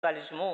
σεξουαλισμού.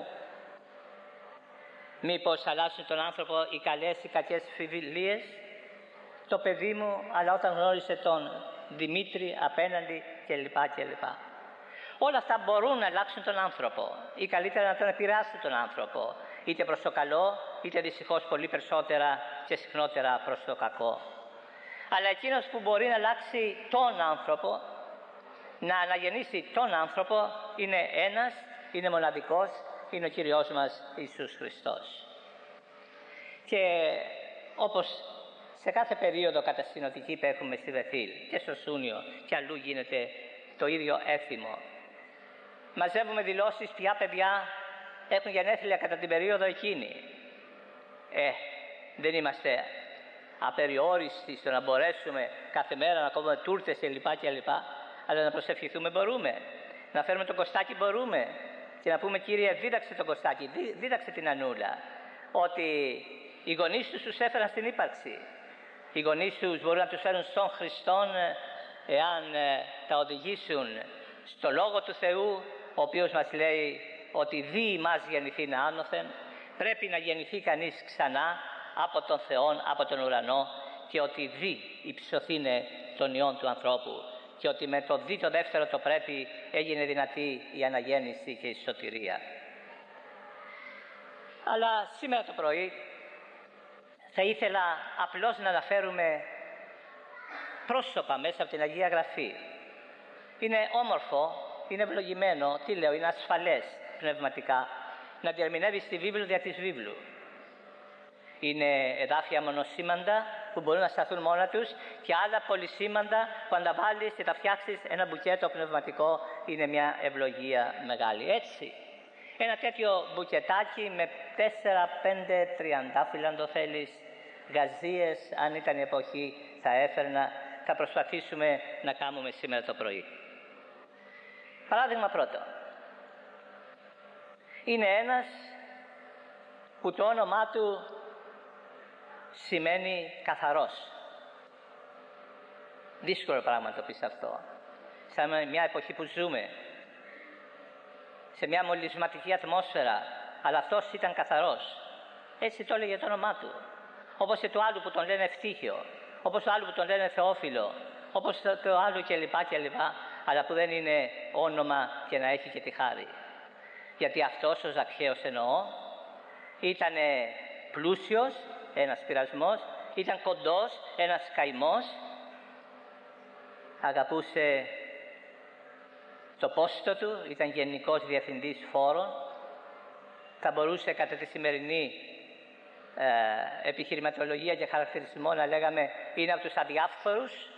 Μήπως αλλάσουν τον άνθρωπο οι καλές ή κακές φιλίες? Το παιδί μου, αλλά όταν γνώρισε τον Δημήτρη απέναντι κλπ. Όλα αυτά μπορούν να αλλάξουν τον άνθρωπο ή καλύτερα να τον επηρεάσουν τον άνθρωπο, είτε προς το καλό, είτε δυστυχώς πολύ περισσότερα και συχνότερα προς το κακό. Αλλά εκείνος που μπορεί να αλλάξει τον άνθρωπο, να αναγεννήσει τον άνθρωπο, είναι ένας, είναι μοναδικός, είναι ο Κύριος μας Ιησούς Χριστός. Και όπως σε κάθε περίοδο κατασυνοδική που έχουμε στη Βεθήλ και στο Σούνιο και αλλού γίνεται το ίδιο έθιμο. Μαζεύουμε δηλώσεις ποια παιδιά έχουν γενέθλια κατά την περίοδο εκείνη. Δεν είμαστε απεριόριστοι στο να μπορέσουμε κάθε μέρα να κόβουμε τούρτες κλπ. Αλλά να προσευχηθούμε μπορούμε. Να φέρουμε τον Κωστάκη μπορούμε. Και να πούμε, Κύριε, δίδαξε τον Κωστάκη, δίδαξε την Ανούλα, ότι οι γονείς τους έφεραν στην ύπαρξη. Οι γονείς τους μπορούν να τους φέρουν στον Χριστόν εάν τα οδηγήσουν στο Λόγο του Θεού, ο οποίος μας λέει ότι δι ημάς γεννηθήν άνωθεν, πρέπει να γεννηθεί κανείς ξανά από τον Θεό, από τον ουρανό, και ότι δι υψωθήνε των ιών του ανθρώπου και ότι με το δι το δεύτερο το πρέπει έγινε δυνατή η αναγέννηση και η σωτηρία. Αλλά σήμερα το πρωί θα ήθελα απλώς να αναφέρουμε πρόσωπα μέσα από την Αγία Γραφή. Είναι όμορφο, είναι ευλογημένο, τι λέω, είναι ασφαλές πνευματικά να διερμηνεύεις τη βίβλο δια της βίβλου. Είναι εδάφια μονοσήμαντα που μπορούν να σταθούν μόνα τους και άλλα πολυσήμαντα που αν τα βάλεις και τα φτιάξεις ένα μπουκέτο πνευματικό είναι μια ευλογία μεγάλη. Έτσι, ένα τέτοιο μπουκετάκι με 4-5 τριαντάφυλλα, αν το θέλεις, γαζίες, αν ήταν η εποχή θα έφερνα, θα προσπαθήσουμε να κάνουμε σήμερα το πρωί. Παράδειγμα πρώτο. Είναι ένας που το όνομά του σημαίνει καθαρός. Δύσκολο πράγμα το πεις αυτό. Σε μια εποχή που ζούμε, σε μια μολυσματική ατμόσφαιρα, αλλά αυτός ήταν καθαρός. Έτσι το έλεγε το όνομά του. Όπως και του άλλου που τον λένε Ευτύχιο, όπως του άλλου που τον λένε Θεόφιλο, όπως το άλλου κλπ. Αλλά που δεν είναι όνομα και να έχει και τη χάρη. Γιατί αυτός ο Ζακχαίος εννοώ, ήταν πλούσιος, ένας πειρασμός, ήταν κοντός, ένας καημός, αγαπούσε το πόστο του, ήταν γενικός διευθυντής φόρων, θα μπορούσε κατά τη σημερινή επιχειρηματολογία και χαρακτηρισμό να λέγαμε είναι από τους αδιάφθορους,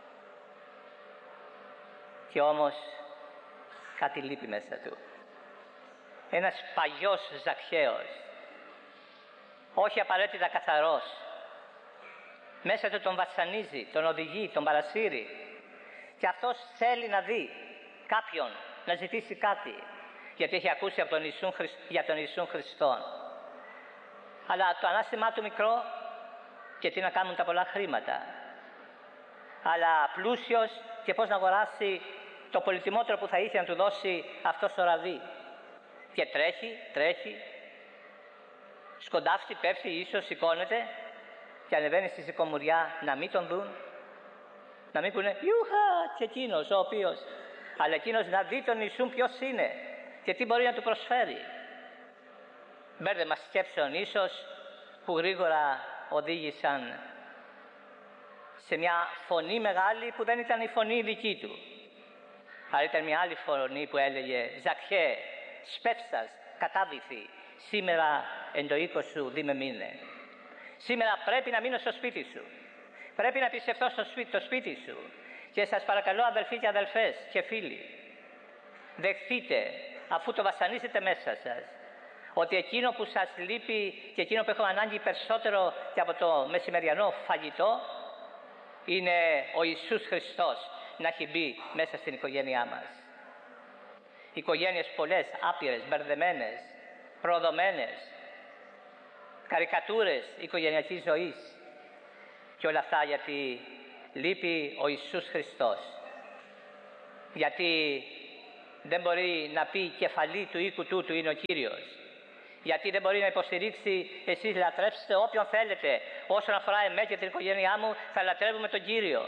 και όμως κάτι λείπει μέσα του. Ένας παγιός Ζακχαίος, όχι απαραίτητα καθαρός. Μέσα του τον βασανίζει, τον οδηγεί, τον παρασύρει. Και αυτός θέλει να δει κάποιον, να ζητήσει κάτι, γιατί έχει ακούσει από για τον Ιησούν Χριστόν. Αλλά το ανάστημά του μικρό, και τι να κάνουν τα πολλά χρήματα. Αλλά πλούσιος, και πώς να αγοράσει το πολυτιμότερο που θα ήθελε να του δώσει αυτός ο ραβί. Και τρέχει, σκοντάφτει, πέφτει, ίσως σηκώνεται και ανεβαίνει στη σηκωμουριά να μην τον δουν, να μην πούνε «Ιούχα» και εκείνος ο οποίος, αλλά εκείνος να δει τον Ιησούν ποιος είναι και τι μπορεί να του προσφέρει. Μπέρδεμα σκέψεων ίσως που γρήγορα οδήγησαν σε μια φωνή μεγάλη που δεν ήταν η φωνή δική του. Αλλά ήταν μια άλλη φωνή που έλεγε «Ζακχαίε, σπεύσας, κατάβηθη, σήμερα εν το οίκο σου δι με μείνε». Σήμερα πρέπει να μείνω στο σπίτι σου. Πρέπει να πιστευτώ στο σπίτι σου. Και σας παρακαλώ, αδελφοί και αδελφές και φίλοι, δεχτείτε, αφού το βασανίζετε μέσα σας, ότι εκείνο που σας λείπει και εκείνο που έχουμε ανάγκη περισσότερο και από το μεσημεριανό φαγητό είναι ο Ιησούς Χριστός να έχει μπει μέσα στην οικογένειά μας. Οικογένειες πολλές, άπειρες, μπερδεμένες, προδομένες, καρικατούρες οικογενειακής ζωής. Και όλα αυτά γιατί λείπει ο Ιησούς Χριστός. Γιατί δεν μπορεί να πει κεφαλή του οίκου τούτου είναι ο Κύριος. Γιατί δεν μπορεί να υποστηρίξει εσείς λατρέψτε όποιον θέλετε. Όσον αφορά εμένα και την οικογένειά μου θα λατρεύουμε τον Κύριο.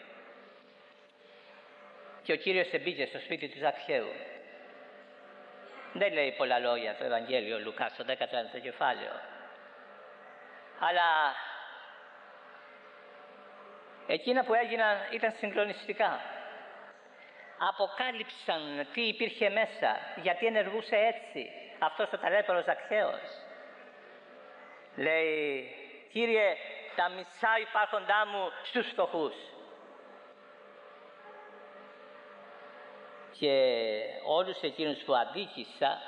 Και ο Κύριος εμπήκε στο σπίτι του Ζακχαίου. Δεν λέει πολλά λόγια το Ευαγγέλιο Λουκάς στο 19ο κεφάλαιο. Αλλά εκείνα που έγιναν ήταν συγκλονιστικά. Αποκάλυψαν τι υπήρχε μέσα, γιατί ενεργούσε έτσι αυτός ο ταλέπορος Ζακχαίος. Λέει, Κύριε, τα μισά υπάρχοντά μου στους φτωχούς. Και όλους εκείνους που αδίκησα,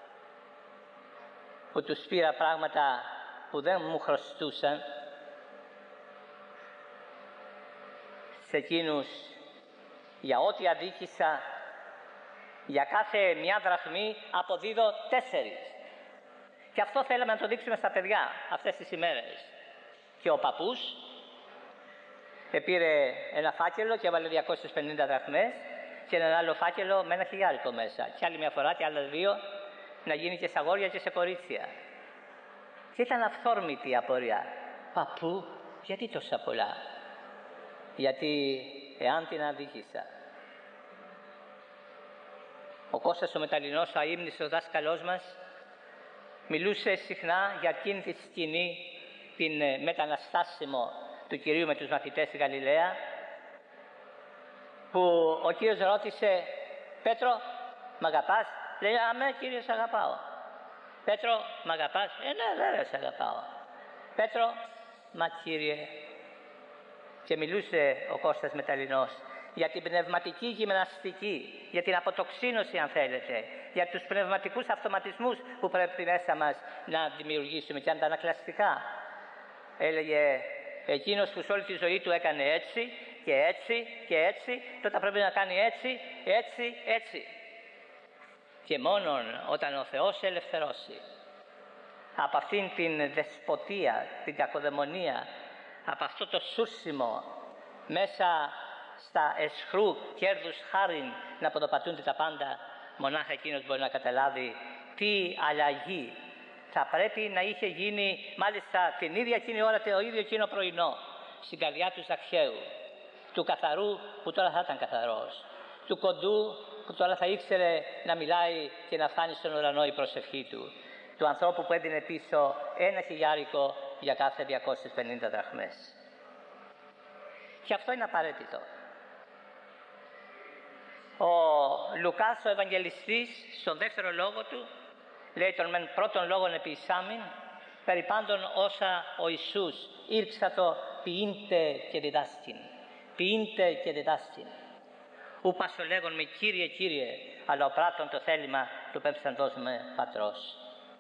που τους πήρα πράγματα που δεν μου χρωστούσαν, σε εκείνους για ό,τι αδίκησα, για κάθε μια δραχμή αποδίδω 4. Και αυτό θέλαμε να το δείξουμε στα παιδιά αυτές τις ημέρες. Και ο παππούς πήρε ένα φάκελο και έβαλε 250 δραχμές και ένα άλλο φάκελο με 1.000 μέσα. Και άλλη μια φορά και άλλα 2 να γίνει και σε αγόρια και σε κορίτσια. Και ήταν αυθόρμητη η απορία. Παππού, γιατί τόσα πολλά? Γιατί εάν την αδίκησα. Ο Κώστας ο Μεταλλινός, ο αείμνης, ο δάσκαλός μας, μιλούσε συχνά για εκείνη τη σκηνή, την μεταναστάσιμο του Κυρίου με τους μαθητές στη Γαλιλαία, που ο Κύριος ρώτησε, Πέτρο, μ' αγαπάς? Λέει, αμέ Κύριε, σ' αγαπάω. Πέτρο, μ' αγαπάς? Ναι, βέβαια σ' αγαπάω. Πέτρο, μα Κύριε. Και μιλούσε ο Κώστας Μεταλλινός για την πνευματική γυμναστική, για την αποτοξίνωση αν θέλετε, για τους πνευματικούς αυτοματισμούς που πρέπει μέσα μας να δημιουργήσουμε και αντανακλαστικά. Έλεγε, εκείνος που σε όλη τη ζωή του έκανε έτσι και έτσι και έτσι, τότε πρέπει να κάνει έτσι, έτσι, έτσι. Και μόνον όταν ο Θεός ελευθερώσει από αυτήν την δεσποτεία, την κακοδαιμονία, από αυτό το σούσιμο μέσα στα εσχρού κέρδους χάριν να ποδοπατούνται τα πάντα, μονάχα εκείνος μπορεί να καταλάβει τι αλλαγή θα πρέπει να είχε γίνει, μάλιστα την ίδια εκείνη ώρα, το ίδιο εκείνο πρωινό, στην καρδιά του Ζακχαίου, του καθαρού που τώρα θα ήταν καθαρός, του κοντού που τώρα θα ήξερε να μιλάει και να φτάνει στον ουρανό η προσευχή του ανθρώπου που έδινε πίσω 1.000 για κάθε 250 δραχμές. Και αυτό είναι απαραίτητο. Ο Λουκάς ο Ευαγγελιστής στον δεύτερο λόγο του λέει τον μεν πρώτον λόγον επί εισάμην, περί πάντων όσα ο Ιησούς ήρξατο ποιήντε και διδάσκην. Ποιήντε και διδάσκην. Ου πάσο λέγον με Κύριε, Κύριε, αλλά ο πράττων το θέλημα του πέμψαντος με Πατρός.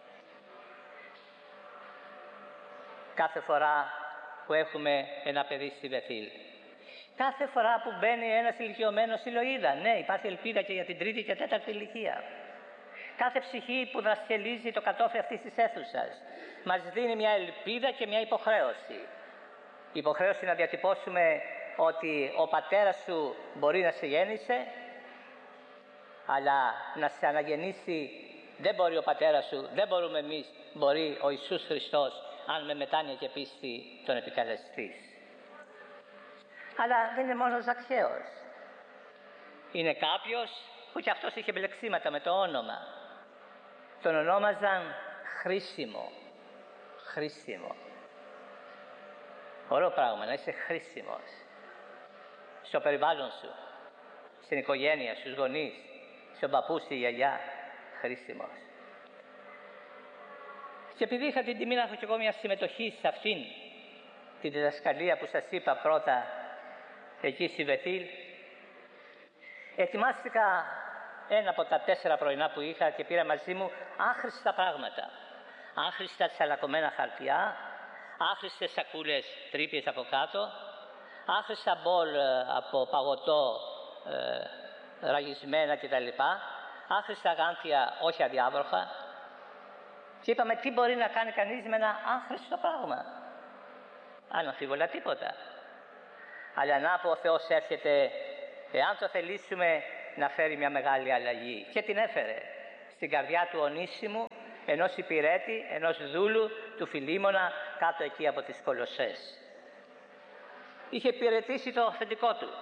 Κάθε φορά που έχουμε ένα παιδί στη Βεθήλ, κάθε φορά που μπαίνει ένας ηλικιωμένος στη Λοΐδα, ναι, υπάρχει ελπίδα και για την 3η και 4η ηλικία. Κάθε ψυχή που δρασκελίζει το κατόφλι αυτής της αίθουσας μας δίνει μια ελπίδα και μια υποχρέωση. Η υποχρέωση να διατυπώσουμε ότι ο πατέρας σου μπορεί να σε γέννησε, αλλά να σε αναγεννήσει δεν μπορεί ο πατέρας σου, δεν μπορούμε εμείς, μπορεί ο Ιησούς Χριστός, αν με μετάνοια και πίστη τον επικαλεστείς. Αλλά δεν είναι μόνο ο Ζακχαίος. Είναι κάποιος που κι αυτός είχε μπλεξίματα με το όνομα. Τον ονόμαζαν Χρήσιμο. Χρήσιμο. Ωραίο πράγμα να είσαι χρήσιμος. Στο περιβάλλον σου, στην οικογένεια, στους γονείς, στον παππού, στη γιαγιά. Χρήσιμος. Και επειδή είχα την τιμή να έχω κι εγώ μια συμμετοχή σε αυτήν τη διδασκαλία που σας είπα πρώτα εκεί στη Βεθήλ, ετοιμάστηκα ένα από τα 4 πρωινά που είχα και πήρα μαζί μου άχρηστα πράγματα. Άχρηστα τσαλακωμένα χαρτιά, άχρηστες σακούλες τρύπιες από κάτω, άχρηστα μπολ από παγωτό ραγισμένα κτλ. Άχρηστα γάντια, όχι αδιάβροχα. Και είπαμε τι μπορεί να κάνει κανείς με ένα άχρηστο πράγμα. Αναμφίβολα τίποτα. Αλλά να που ο Θεός έρχεται, εάν το θελήσουμε, να φέρει μια μεγάλη αλλαγή. Και την έφερε στην καρδιά του Ονήσιμου, ενός υπηρέτη, ενός δούλου του Φιλίμωνα, κάτω εκεί από τις Κολοσσές. Είχε υπηρετήσει το αφεντικό του.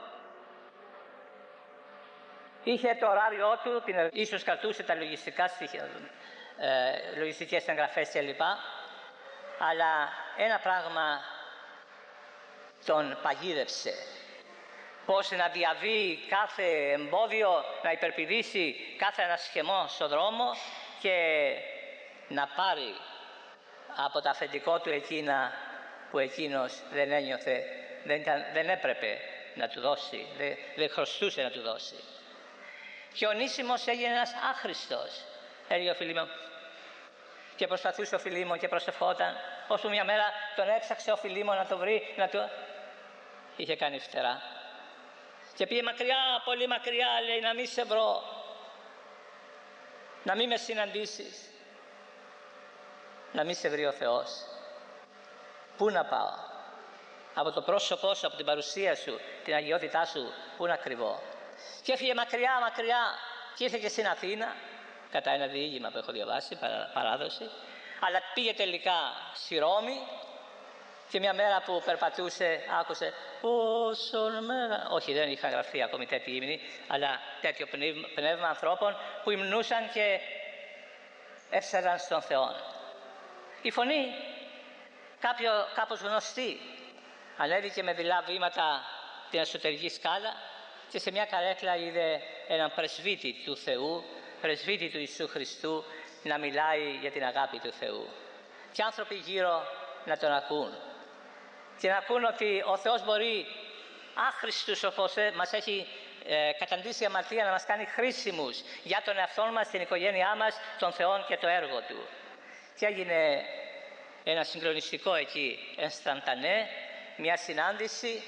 Είχε το ωράριό του, ίσως κρατούσε τα λογιστικά στοιχεία, λογιστικές εγγραφές κλπ. Αλλά ένα πράγμα τον παγίδευσε. Πώς να διαβεί κάθε εμπόδιο, να υπερπηδήσει κάθε ανασχεμό στο δρόμο και να πάρει από το αφεντικό του εκείνα που εκείνος δεν ένιωθε, δεν έπρεπε να του δώσει, δεν χρωστούσε να του δώσει. Και ο Ονήσιμος έγινε ένας άχρηστος, έλεγε ο Φιλίμων. Και προσπαθούσε ο Φιλίμων και προσευχόταν, ώσπου μια μέρα τον έψαξε ο Φιλίμων να το βρει, είχε κάνει φτερά. Και πήγε μακριά, πολύ μακριά, λέει, να μην σε βρω, να μην με συναντήσεις, να μην σε βρει ο Θεός. Πού να πάω? Από το πρόσωπό σου, από την παρουσία σου, την αγιότητά σου, πού να κρυβώ? Και έφυγε μακριά, μακριά και ήρθε και στην Αθήνα, κατά ένα διήγημα που έχω διαβάσει, παράδοση, αλλά πήγε τελικά στη Ρώμη. Και μια μέρα που περπατούσε, άκουσε πόσον μέρα. Όχι, δεν είχαν γραφτεί ακόμη τέτοιοι ύμνοι, αλλά τέτοιο πνεύμα ανθρώπων που υμνούσαν και έφταναν στον Θεό. Η φωνή, κάπως γνωστή, ανέβηκε με δειλά βήματα την εσωτερική σκάλα και σε μια καρέκλα είδε έναν πρεσβύτη του Θεού, πρεσβύτη του Ιησού Χριστού, να μιλάει για την αγάπη του Θεού. Και άνθρωποι γύρω να τον ακούν. Και να ακούν ότι ο Θεός μπορεί άχρηστους όπως μας έχει καταντήσει η αμαρτία να μας κάνει χρήσιμους για τον εαυτό μας, την οικογένειά μας, τον Θεό και το έργο Του. Και έγινε ένα συγκλονιστικό εκεί ενσταντανέ, μια συνάντηση.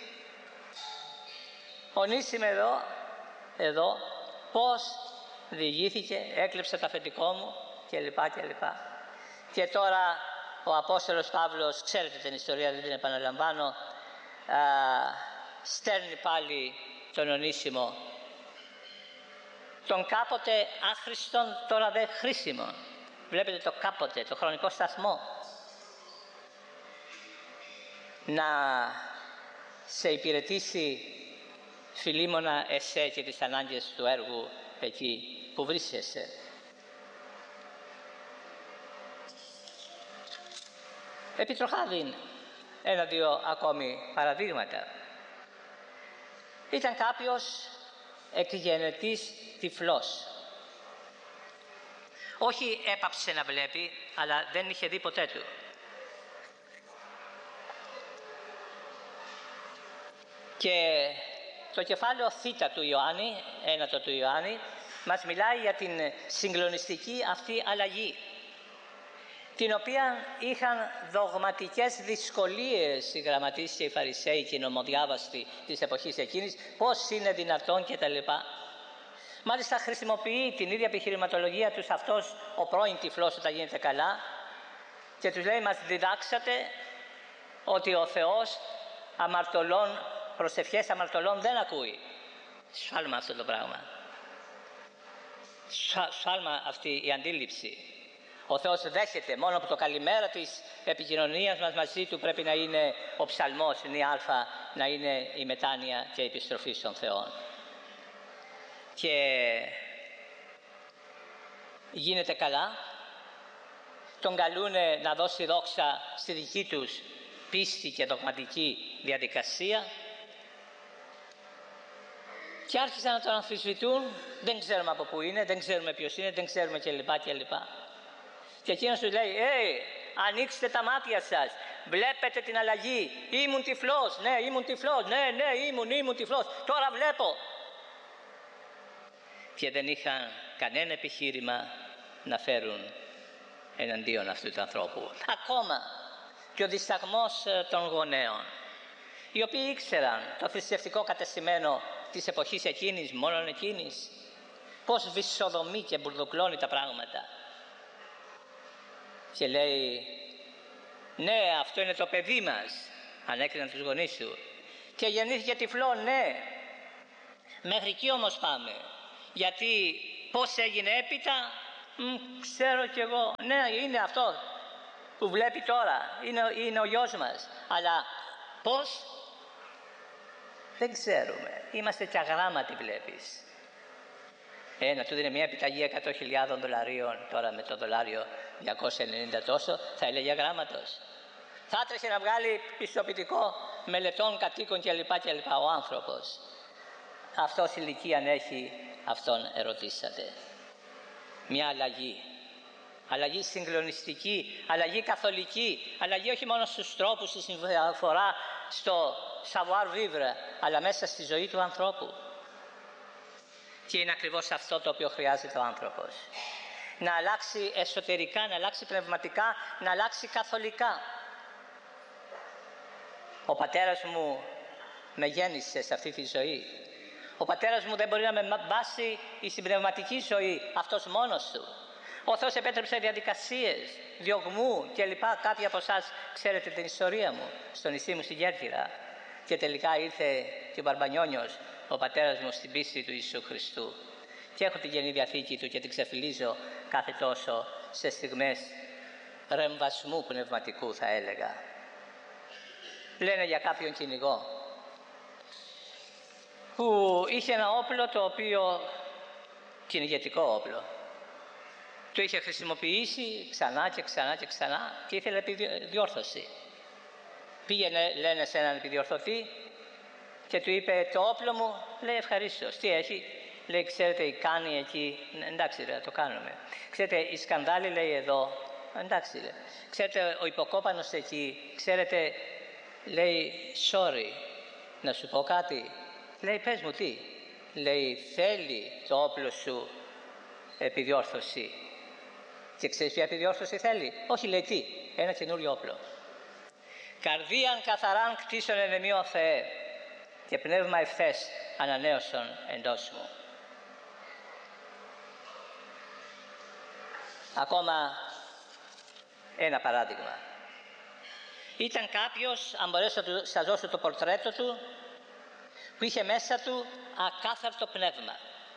Ονήσιμε εδώ πώς διηγήθηκε, έκλεψε το αφεντικό μου κλπ. Και τώρα ο Απόστολος Παύλος, ξέρετε την ιστορία, δεν την επαναλαμβάνω, στέλνει πάλι τον Ονήσιμο, τον κάποτε άχρηστον, τώρα δε χρήσιμο. Βλέπετε το κάποτε, το χρονικό σταθμό. Να σε υπηρετήσει, Φιλίμωνα, εσέ και τις ανάγκες του έργου εκεί που βρίσκεσαι. Επιτροχάδιν, ένα-δύο ακόμη παραδείγματα. Ήταν κάποιος εκγενετής τυφλός. Όχι έπαψε να βλέπει, αλλά δεν είχε δει ποτέ του. Και το κεφάλαιο Θ του Ιωάννη, ένατο του Ιωάννη, μας μιλάει για την συγκλονιστική αυτή αλλαγή, την οποία είχαν δογματικές δυσκολίες οι γραμματείς και οι Φαρισαίοι και οι νομοδιάβαστοι της εποχής εκείνης, πώς είναι δυνατόν κτλ. Μάλιστα χρησιμοποιεί την ίδια επιχειρηματολογία τους αυτός ο πρώην τυφλός όταν γίνεται καλά και τους λέει, μας διδάξατε ότι ο Θεός αμαρτωλών, προσευχές αμαρτωλών δεν ακούει. Σφάλμα αυτό το πράγμα. Σφάλμα αυτή η αντίληψη. Ο Θεός δέχεται, μόνο από το καλημέρα της επικοινωνίας μας μαζί Του πρέπει να είναι ο ψαλμός, είναι η α, να είναι η μετάνοια και η επιστροφή στον Θεό. Και γίνεται καλά, τον καλούνε να δώσει δόξα στη δική τους πίστη και δογματική διαδικασία και άρχισαν να τον αμφισβητούν, δεν ξέρουμε από πού είναι, δεν ξέρουμε ποιος είναι, δεν ξέρουμε κλπ. Και εκείνος τους λέει, ανοίξτε τα μάτια σας, βλέπετε την αλλαγή, ήμουν τυφλός, ναι ήμουν τυφλός, ναι ήμουν τυφλός, τώρα βλέπω. Και δεν είχαν κανένα επιχείρημα να φέρουν εναντίον αυτού του ανθρώπου. Ακόμα και ο δισταγμός των γονέων, οι οποίοι ήξεραν το θρησκευτικό κατεστημένο της εποχής εκείνης, μόνον εκείνης, πώς βυσσοδομεί και μπουρδουκλώνει τα πράγματα. Και λέει, ναι, αυτό είναι το παιδί μας, ανέκριναν τους γονείς του. Και γεννήθηκε τυφλό, ναι. Μέχρι εκεί όμως πάμε. Γιατί πώς έγινε έπειτα, ξέρω κι εγώ. Ναι, είναι αυτό που βλέπει τώρα, είναι ο γιος μας. Αλλά πώς, δεν ξέρουμε. Είμαστε και αγράμματοι, βλέπεις. Να του δίνει μια επιταγή 100.000 δολαρίων, τώρα με το δολάριο 290 τόσο, θα έλεγε αγράμματος. Θα έτρεχε να βγάλει πιστοποιητικό μελετών κατοίκων κλπ. Ο άνθρωπος. Αυτός ηλικία αν έχει, αυτόν ερωτήσατε. Μια αλλαγή. Αλλαγή συγκλονιστική, αλλαγή καθολική, αλλαγή όχι μόνο στους τρόπους, στη συμπεριφορά, στο savoir vivre, αλλά μέσα στη ζωή του ανθρώπου. Και είναι ακριβώς αυτό το οποίο χρειάζεται ο άνθρωπος. Να αλλάξει εσωτερικά, να αλλάξει πνευματικά, να αλλάξει καθολικά. Ο πατέρας μου με γέννησε σε αυτή τη ζωή. Ο πατέρας μου δεν μπορεί να με βάσει στην πνευματική ζωή, αυτός μόνος του. Ο Θεός επέτρεψε διαδικασίες, διωγμού κλπ. Κάποιοι από εσάς ξέρετε την ιστορία μου, στο νησί μου στην Κέρκυρα. Και τελικά ήρθε και ο Μπαρμπανιόνιος, ο πατέρας μου, στην πίστη του Ιησού Χριστού. Και έχω την Καινή Διαθήκη του και την ξεφυλίζω κάθε τόσο σε στιγμές ρεμβασμού πνευματικού, θα έλεγα. Λένε για κάποιον κυνηγό που είχε ένα όπλο, το οποίο κυνηγετικό όπλο. Το είχε χρησιμοποιήσει ξανά και ξανά και ξανά και ήθελε επιδιόρθωση. Πήγαινε, λένε, σε έναν επιδιορθωτή και του είπε, το όπλο μου, λέει, ευχαρίστως. Τι έχει? Λέει, ξέρετε, η κάνη εκεί, εντάξει ρε, το κάνουμε. Ξέρετε, η σκανδάλη, λέει, εδώ, εντάξει ρε. Ξέρετε, ο υποκόπανος εκεί, ξέρετε, λέει, sorry, να σου πω κάτι. Λέει, πες μου τι. Λέει, θέλει το όπλο σου επιδιόρθωση. Και ξέρεις ποια επιδιόρθωση θέλει? Όχι, λέει, τι? Ένα καινούριο όπλο. Καρδίαν καθαράν κτίσον ενεμείο Θεέ και πνεύμα ευθές ανανέωσον εντός μου. Ακόμα ένα παράδειγμα. Ήταν κάποιος, αν μπορέσω να σας δώσω το πορτρέτο του, που είχε μέσα του ακάθαρτο πνεύμα.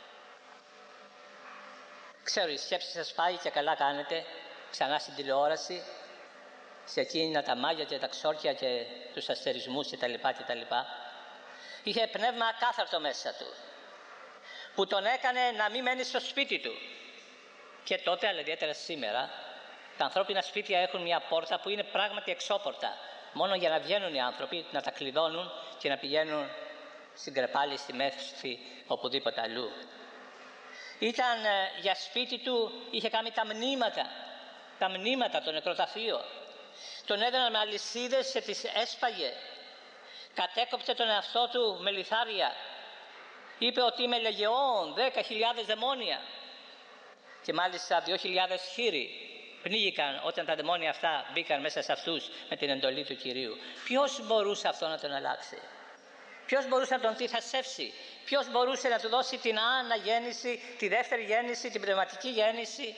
Ξέρω, η σκέψη σας πάει και καλά κάνετε ξανά στην τηλεόραση, σε εκείνα τα μάγια και τα ξόρκια και τους αστερισμούς και τα λοιπά. Είχε πνεύμα ακάθαρτο μέσα του, που τον έκανε να μην μένει στο σπίτι του. Και τότε, αλλά ιδιαίτερα σήμερα, τα ανθρώπινα σπίτια έχουν μια πόρτα που είναι πράγματι εξώπορτα, μόνο για να βγαίνουν οι άνθρωποι, να τα κλειδώνουν και να πηγαίνουν στην Κρεπάλη, στη Μέθη, οπουδήποτε αλλού. Ήταν για σπίτι του, είχε κάνει τα μνήματα, το νεκροταφείο. Τον έδαιναν με αλυσίδες και τις έσπαγε. Κατέκοψε τον εαυτό του με λιθάρια. Είπε ότι είμαι λεγεών, 10.000 δαιμόνια. Και μάλιστα 2.000 χείροι πνίγηκαν όταν τα δαιμόνια αυτά μπήκαν μέσα σε αυτούς με την εντολή του Κυρίου. Ποιος μπορούσε αυτό να τον αλλάξει? Ποιος μπορούσε να τον θυσιάσει? Ποιος μπορούσε να του δώσει την αναγέννηση, τη δεύτερη γέννηση, την πνευματική γέννηση?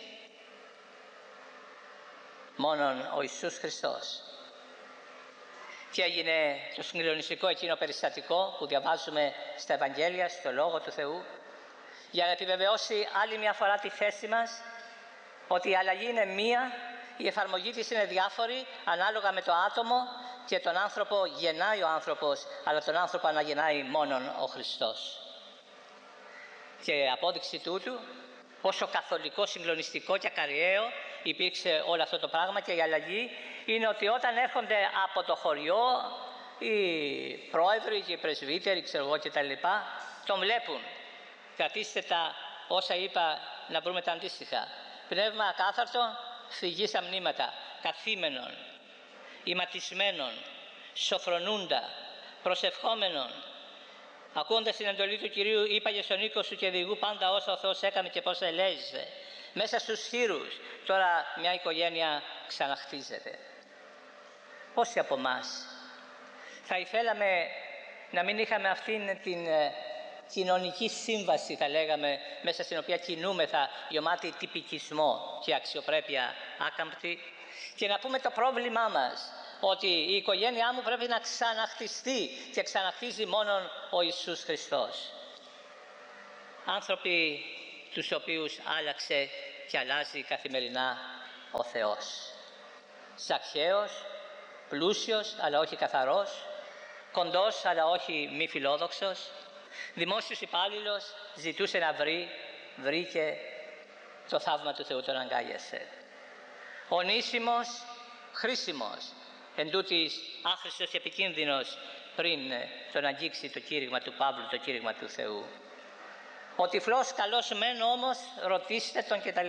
Μόνον ο Ιησούς Χριστός. Και έγινε το συγκλονιστικό εκείνο περιστατικό που διαβάζουμε στα Ευαγγέλια, στο Λόγο του Θεού, για να επιβεβαιώσει άλλη μια φορά τη θέση μας ότι η αλλαγή είναι μία, η εφαρμογή της είναι διάφορη ανάλογα με το άτομο, και τον άνθρωπο γεννάει ο άνθρωπος, αλλά τον άνθρωπο αναγεννάει μόνον ο Χριστός. Και απόδειξη τούτου, πόσο καθολικό, συγκλονιστικό και ακαριαίο υπήρξε όλο αυτό το πράγμα και η αλλαγή, είναι ότι όταν έρχονται από το χωριό οι πρόεδροι και οι πρεσβύτεροι, ξέρω εγώ, και τα λοιπά, τον βλέπουν. Κρατήστε τα όσα είπα, να βρούμε τα αντίστοιχα. Πνεύμα ακάθαρτο, φυγής αμνήματα, καθήμενον, ηματισμένων, σοφρονούντα, προσευχόμενων. Ακούοντας την εντολή του Κυρίου, είπαγε στον οίκο σου και διηγού πάντα όσα ο Θεός έκανε και πώς ελέγχεσαι. Μέσα στους χείρους, τώρα μια οικογένεια ξαναχτίζεται. Πόσοι από εμάς θα ήθελαμε να μην είχαμε αυτήν την κοινωνική σύμβαση, θα λέγαμε, μέσα στην οποία κινούμεθα, γεμάτη τυπικισμό και αξιοπρέπεια άκαμπτη, και να πούμε το πρόβλημά μας, ότι η οικογένειά μου πρέπει να ξαναχτιστεί και ξαναχτίζει μόνον ο Ιησούς Χριστός. άνθρωποι τους οποίους άλλαξε και αλλάζει καθημερινά ο Θεός. Ζακχαίος, πλούσιος αλλά όχι καθαρός, κοντός αλλά όχι μη φιλόδοξος, δημόσιος υπάλληλος, ζητούσε να βρήκε, το θαύμα του Θεού τον αγκάλιασε. Ονήσιμος, χρήσιμος, εντούτοις άχρηστος και επικίνδυνος πριν τον αγγίξει το κήρυγμα του Παύλου, το κήρυγμα του Θεού. Ο τυφλός καλός μεν όμως, ρωτήστε τον κτλ.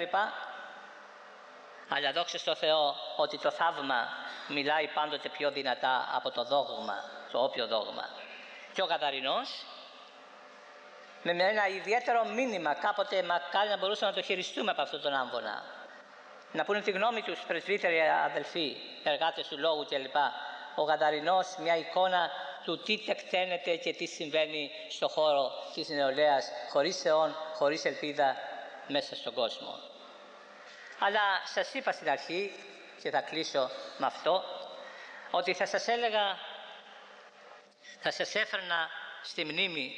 Αλλά δόξα στο Θεό ότι το θαύμα μιλάει πάντοτε πιο δυνατά από το δόγμα, το όποιο δόγμα. Και ο Γαδαρινός, με ένα ιδιαίτερο μήνυμα, κάποτε μακάρι να μπορούσαμε να το χειριστούμε από αυτόν τον άμβονα, να πούνε τη γνώμη τους πρεσβύτεροι αδελφοί, εργάτες του λόγου κλπ. Ο Γαδαρινός, μια εικόνα του τι τεκταίνεται και τι συμβαίνει στον χώρο της νεολαίας, χωρίς Θεόν, χωρίς ελπίδα μέσα στον κόσμο. Αλλά σας είπα στην αρχή, και θα κλείσω με αυτό, ότι θα σας έλεγα, θα σας έφερνα στη μνήμη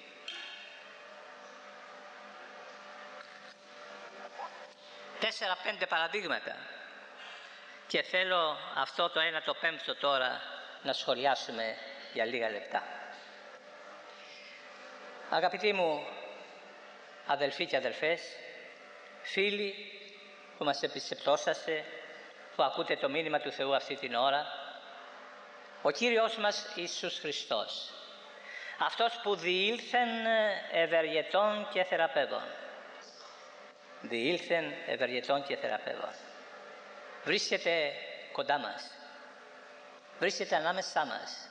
τέσσερα-πέντε παραδείγματα και θέλω αυτό το ένα το πέμπτο τώρα να σχολιάσουμε για λίγα λεπτά. Αγαπητοί μου αδελφοί και αδελφές, φίλοι που μας επισκεπτόσαστε, που ακούτε το μήνυμα του Θεού αυτή την ώρα, ο Κύριος μας Ιησούς Χριστός, αυτός που διήλθεν ευεργετών και θεραπεύων, διήλθεν ευεργετών και θεραπεύων, βρίσκεται κοντά μας, βρίσκεται ανάμεσά μας,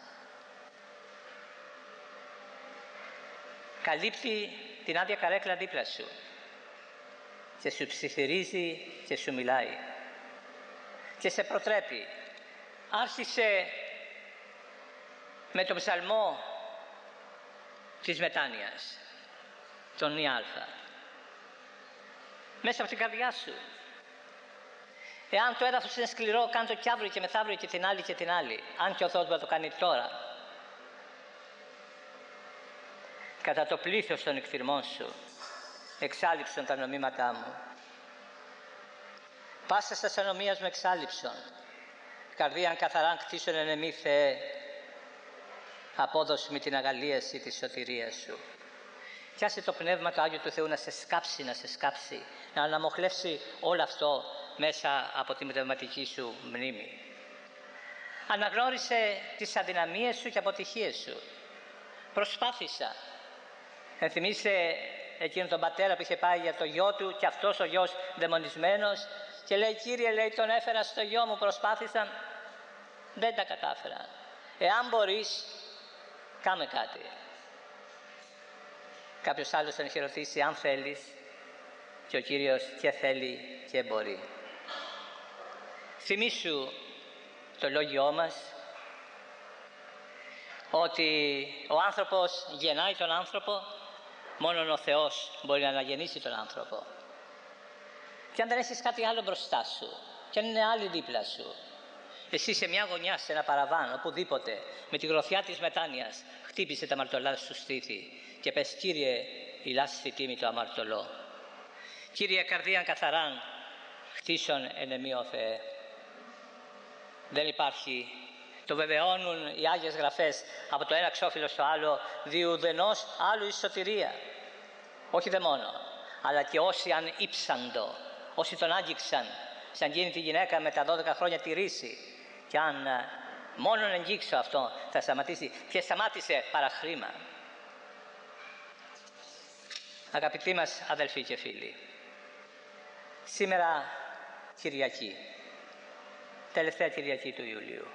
καλύπτει την άδεια καρέκλα δίπλα σου και σου ψιθυρίζει και σου μιλάει και σε προτρέπει. Άρχισε με τον ψαλμό της μετάνοιας, τον Ιάλφα, μέσα από την καρδιά σου. Εάν το έδαφος είναι σκληρό, κάνε το κι αύριο και μεθαύριο και την άλλη και την άλλη, αν και ο Θεός μπορεί να το κάνει τώρα. Κατά το πλήθος των εκφυρμών σου εξάλειψον τα νομήματά μου. Πάσας τας ανομίας μου εξάλειψον. Καρδίαν καθαράν κτίσον εν εμή, Θεέ, απόδοση με την αγαλίαση της σωτηρίας σου. Κι άσε το Πνεύμα το Άγιο του Θεού να σε σκάψει, να αναμοχλεύσει όλο αυτό μέσα από τη πνευματική σου μνήμη. Αναγνώρισε τις αδυναμίες σου και αποτυχίες σου. Προσπάθησα. Ενθυμίσαι εκείνον τον πατέρα που είχε πάει για το γιο του και αυτός ο γιος δαιμονισμένος και λέει, Κύριε, λέει, τον έφερα στο γιο μου, προσπάθησα, δεν τα κατάφερα. Εάν μπορείς, κάμε κάτι. Κάποιος άλλος τον είχε ρωτήσει αν θέλεις και ο Κύριος και θέλει και μπορεί. Θυμήσου το λόγιό μας ότι ο άνθρωπος γεννάει τον άνθρωπο, μόνον ο Θεός μπορεί να αναγεννήσει τον άνθρωπο. Και αν δεν έχεις κάτι άλλο μπροστά σου, και αν είναι άλλοι δίπλα σου, εσύ σε μια γωνιά, σε ένα παραβάν, οπουδήποτε, με τη γροθιά της μετάνοιας, χτύπησε τα αμαρτωλά σου στήθη και πες, Κύριε, ηλάστη τίμη το αμαρτωλό. Κύριε, καρδίαν καθαράν, χτίσον εν εμή ο Θεέ. Δεν υπάρχει. Το βεβαιώνουν οι Άγιες Γραφές από το ένα ξόφυλλο στο άλλο, διουδενός άλλου η σωτηρία. Όχι δε μόνο, αλλά και όσοι αν ύψαντο, όσοι τον άγγιξαν, σαν γίνει τη γυναίκα με τα 12 χρόνια τη ρίση, και αν μόνον εγγίξω αυτό θα σταματήσει, και σταμάτησε παραχρήμα. Αγαπητοί μας αδελφοί και φίλοι, σήμερα Κυριακή, τελευταία Κυριακή του Ιουλίου,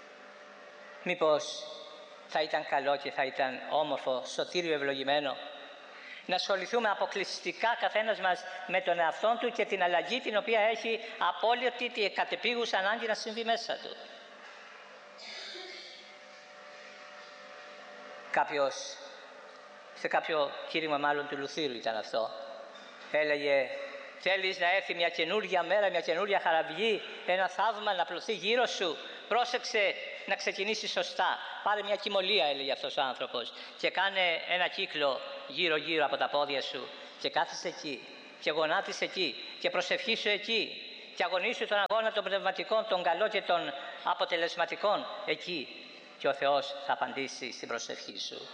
μήπως θα ήταν καλό και θα ήταν όμορφο, σωτήριο, ευλογημένο να ασχοληθούμε αποκλειστικά καθένας μας με τον εαυτόν του και την αλλαγή την οποία έχει απόλυτη και κατεπίγουσα ανάγκη να συμβεί μέσα του. Κάποιος, σε κάποιο κήρυγμα μάλλον του Λουθύρου ήταν αυτό, έλεγε, θέλεις να έρθει μια καινούργια μέρα, μια καινούργια χαραυγή, ένα θαύμα να πλωθεί γύρω σου, πρόσεξε, να ξεκινήσει σωστά. Πάρε μια κοιμωλία, έλεγε αυτός ο άνθρωπος, και κάνε ένα κύκλο γύρω-γύρω από τα πόδια σου και κάθεσαι εκεί και γονάτισε εκεί και προσευχήσου εκεί και αγωνίσου τον αγώνα των πνευματικών, των καλών και των αποτελεσματικών εκεί, και ο Θεός θα απαντήσει στην προσευχή σου.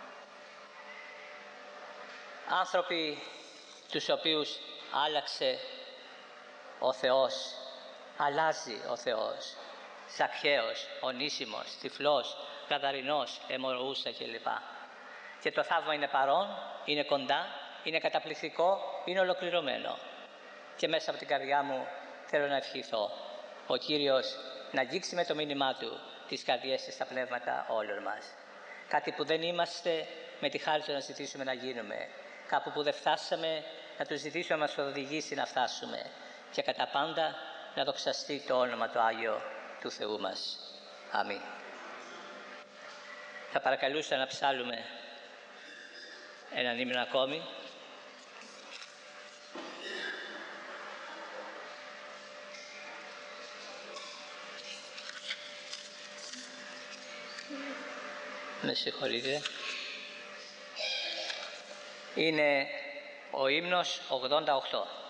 Άνθρωποι τους οποίους άλλαξε ο Θεός, αλλάζει ο Θεός. Ζακχαίος, Ονίσιμος, Τυφλός, Γαδαρινός, Αιμορρούσα κλπ. Και το θαύμα είναι παρόν, είναι κοντά, είναι καταπληκτικό, είναι ολοκληρωμένο. Και μέσα από την καρδιά μου θέλω να ευχηθώ ο Κύριος να αγγίξει με το μήνυμά Του τις καρδιές και τα πνεύματα όλων μας. Κάτι που δεν είμαστε, με τη χάρη Του να ζητήσουμε να γίνουμε. Κάπου που δεν φτάσαμε, να Του ζητήσουμε να μας οδηγήσει να φτάσουμε. Και κατά πάντα να δοξαστεί το όνομα το Άγιο του Θεού μας. Αμήν. Θα παρακαλούσα να ψάλουμε έναν ύμνο ακόμη. Με συγχωρείτε. Είναι ο ύμνος 88.